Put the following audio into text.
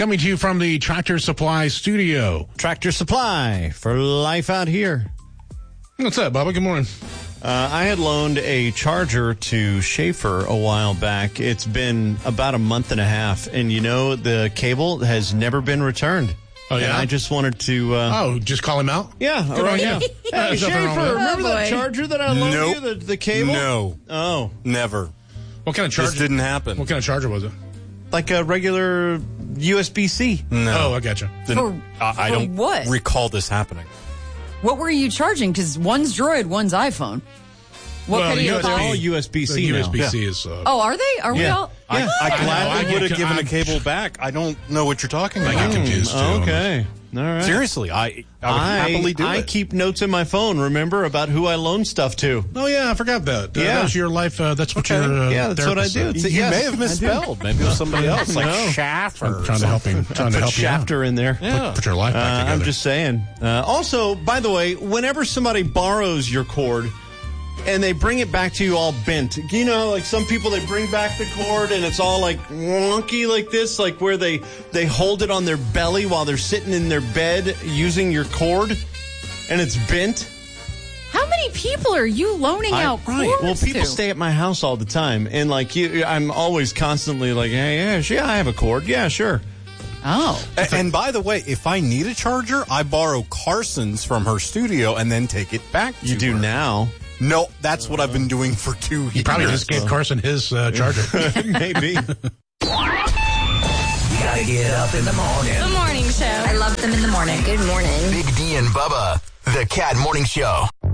Coming to you from the Tractor Supply studio. Tractor Supply for life out here. What's up, Bubba? Good morning. I had loaned a charger to Schaefer a while back. It's been about a month and a half, and the cable has never been returned. Oh, yeah? And I just wanted to... just call him out? Yeah, all right, yeah. Hey, There's nothing wrong with Schaefer, that. remember that charger that I loaned you, the cable? No. Oh. Never. What kind of charger? This didn't happen. What kind of charger was it? Like a regular USB-C. No. Oh, I gotcha. I for don't what? recall this happening. What were you charging? Because one's Droid, one's iPhone. What Well, could the you USB They're all buy? USB-C The now. USB-C is... Oh, are they? Are we Yeah. all? Yeah. I I gladly would get have given I'm- a cable back. I don't know what you're talking I get about. confused, too. Okay. All right. Seriously, I would happily do I it. keep notes in my phone, remember, about who I loan stuff to. Oh, yeah, I forgot that. Yeah. That was your life. That's what Okay. your Yeah, that's what I therapist do. said. It's- You yes, may have I do. misspelled. Maybe it was somebody else, like No. Schaffer. I'm trying to help him. Trying to Put help you out. Shafter in there. Yeah. Put your life back together. I'm just saying. Also, by the way, whenever somebody borrows your cord and they bring it back to you all bent, like some people, they bring back the cord and it's all like wonky like this, like where they hold it on their belly while they're sitting in their bed using your cord and it's bent. How many people are you loaning out cords Well, people to? stay at my house all the time, and I'm always constantly like, hey, yeah, I have a cord. Yeah, sure. Oh. And by the way, if I need a charger, I borrow Carson's from her studio and then take it back to You do her. now. No, that's what I've been doing for 2 years. You probably just gave Carson his charger. Maybe. Gotta get up in the morning. The morning show. I love them in the morning. Good morning. Big D and Bubba, the Cat Morning Show.